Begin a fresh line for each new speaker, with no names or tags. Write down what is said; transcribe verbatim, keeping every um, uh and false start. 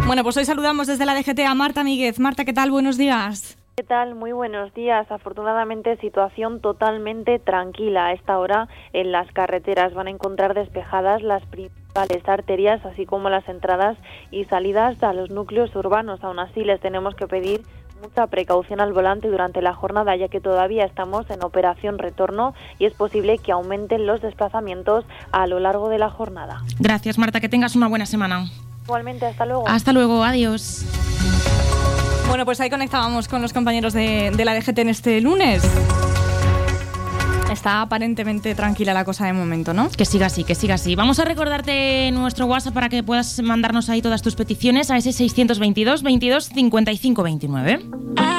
Bueno, pues hoy saludamos desde la D G T a Marta Míguez. Marta, ¿qué tal? Buenos días.
¿Qué tal? Muy buenos días. Afortunadamente, situación totalmente tranquila. A esta hora en las carreteras van a encontrar despejadas las principales arterias, así como las entradas y salidas a los núcleos urbanos. Aún así, les tenemos que pedir mucha precaución al volante durante la jornada, ya que todavía estamos en operación retorno y es posible que aumenten los desplazamientos a lo largo de la jornada.
Gracias, Marta. Que tengas una buena semana.
Igualmente, hasta luego.
Hasta luego, adiós. Bueno, pues ahí conectábamos con los compañeros de, de la D G T en este lunes. Está aparentemente tranquila la cosa de momento, ¿no?
Que siga así, que siga así. Vamos a recordarte nuestro WhatsApp para que puedas mandarnos ahí todas tus peticiones a ese seiscientos veintidós, veintidós, cincuenta y cinco veintinueve.